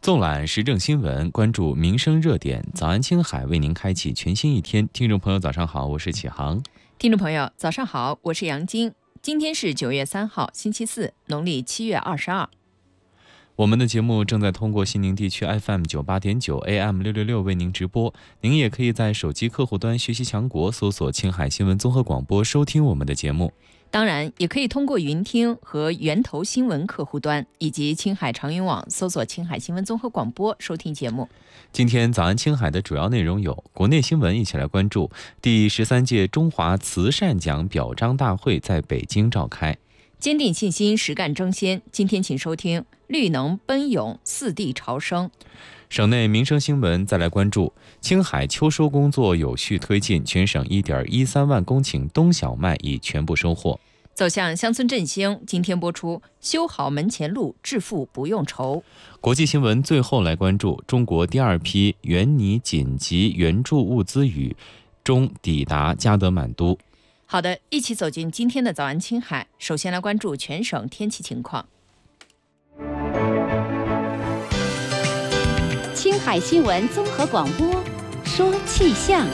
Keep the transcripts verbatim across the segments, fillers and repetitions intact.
纵览时政新闻，关注民生热点。早安青海为您开启全新一天。听众朋友早上好，我是启航。 听众朋友早上好，我是杨晶。今天是九月三号星期四，农历七月二十二。 我们的节目正在通过西宁地区 F M 九八点九 A M 六六六为您直播，您也可以在手机客户端学习强国搜索青海新闻综合广播收听我们的节目。 当然也可以通过云听和源头新闻客户端以及青海长云网搜索青海新闻综合广播收听节目。 今天早安青海的主要内容有：国内新闻一起来关注，第十三届中华慈善奖表彰大会在北京召开。 坚定信心，实干争先。今天请收听绿能奔涌，四地朝生。 省内民生新闻再来关注，青海秋收工作有序推进，全省 一点一三万公顷冬小麦已全部收获。 走向乡村振兴，今天播出修好门前路，致富不用愁。 国际新闻最后来关注，中国第二批援尼紧急援助物资雨中抵达加德满都。 好的，一起走进今天的早安青海。首先来关注全省天气情况。 青海新闻综合广播说气象。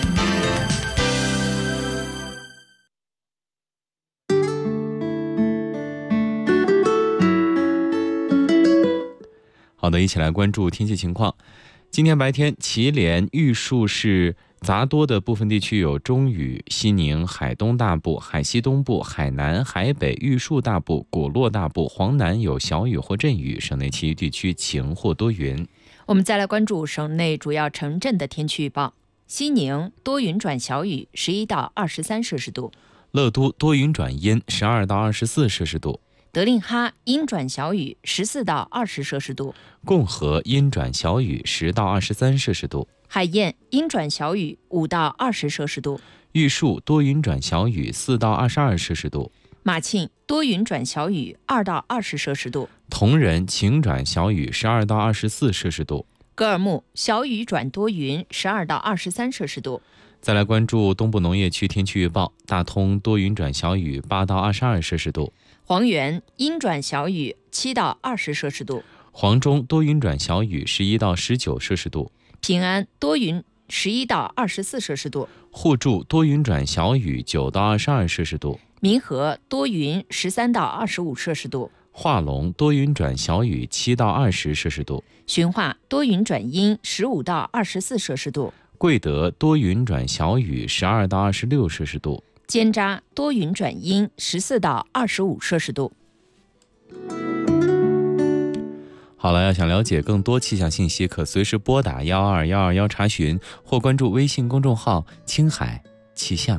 好的，一起来关注天气情况。今天白天，祁连、玉树市杂多的部分地区有中雨，西宁、海东大部、海西东部、海南、海北、玉树大部、果洛大部、黄南有小雨或阵雨，省内其余地区晴或多云。 我们再来关注省内主要城镇的天气预报。西宁多云转小雨，十一到二十三摄氏度； 乐都多云转阴，十二到二十四摄氏度； 德令哈阴转小雨，十四到二十摄氏度； 共和阴转小雨，十到二十三摄氏度； 海晏阴转小雨，五到二十摄氏度； 玉树多云转小雨，四到二十二摄氏度； 马庆多云转小雨，二到二十摄氏度； 铜仁晴转小雨，十二到二十四摄氏度； 格尔木小雨转多云，十二到二十三摄氏度。 再来关注东部农业区天气预报，大通多云转小雨，八到二十二摄氏度； 黄原阴转小雨，七到二十摄氏度； 黄中多云转小雨，十一到十九摄氏度； 平安多云，十一到二十四摄氏度； 互助多云转小雨，九到二十二摄氏度； 民和多云，十三到二十五摄氏度； 化龙多云转小雨，七到二十摄氏度； 循化多云转阴，十五到二十四摄氏度； 贵德多云转小雨，十二到二十六摄氏度； 尖扎多云转阴，十四到二十五摄氏度。 好了，要想了解更多气象信息，可随时拨打幺二幺二幺查询，或关注微信公众号青海气象。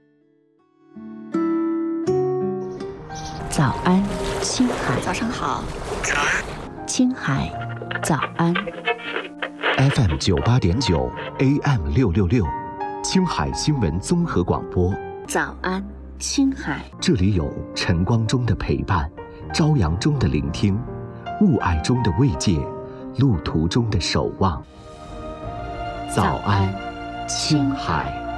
早安青海。 早上好。 青海早安。 F M 九八点九 A M 六六六，青海新闻综合广播。 早安青海。 这里有晨光中的陪伴，朝阳中的聆听，雾霭中的慰藉，路途中的守望。早安青海。